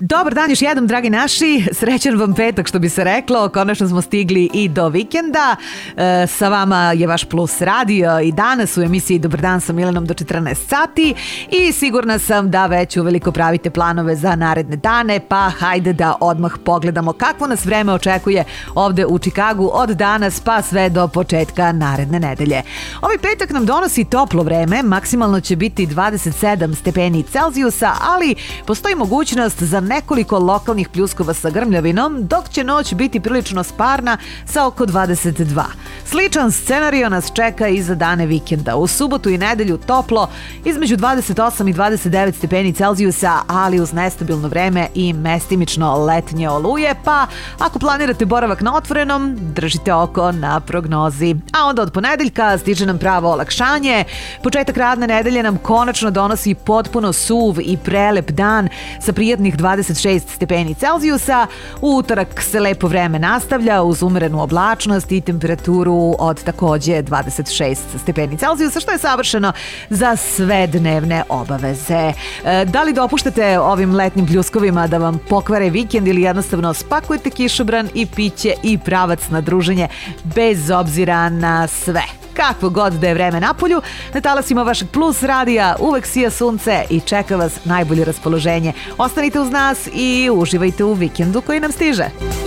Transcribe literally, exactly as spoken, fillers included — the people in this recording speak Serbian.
Dobar dan još jednom, dragi naši, srećan vam petak što bi se reklo, konačno smo stigli i do vikenda. E, sa vama je vaš Plus radio i danas u emisiji Dobar dan sa Milanom do četrnaest sati i sigurna sam da već uveliko pravite planove za naredne dane, pa hajde da odmah pogledamo kakvo nas vreme očekuje ovde u Čikagu od danas pa sve do početka naredne nedelje. Ovaj petak nam donosi toplo vreme, maksimalno će biti dvadeset sedam stepeni Celzijusa, ali postoji mogućnost za nekoliko lokalnih pljuskova sa grmljavinom, dok će noć biti prilično sparna sa oko dvadeset dva. Sličan scenario nas čeka i za dane vikenda. U subotu i nedelju toplo, između dvadeset osam i dvadeset devet stepeni Celzijusa, ali uz nestabilno vreme i mestimično letnje oluje, pa ako planirate boravak na otvorenom, držite oko na prognozi. A onda od ponedeljka stiže nam pravo olakšanje. Početak radne nedelje nam konačno donosi potpuno suv i prelep dan sa prijatnih dvadeset šest stepeni Celzijusa. U utorak se lepo vreme nastavlja uz umerenu oblačnost i temperaturu od takođe dvadeset šest stepeni Celzijusa, što je savršeno za sve dnevne obaveze. E, da li dopuštate ovim letnjim pljuskovima da vam pokvare vikend ili jednostavno spakujete kišobran i piće i pravac na druženje bez obzira na sve? Kakvo god da je vreme napolju, na talasima vašeg Plus radija uvek sija sunce i čeka vas najbolje raspoloženje. Ostanite uz nas i uživajte u vikendu koji nam stiže.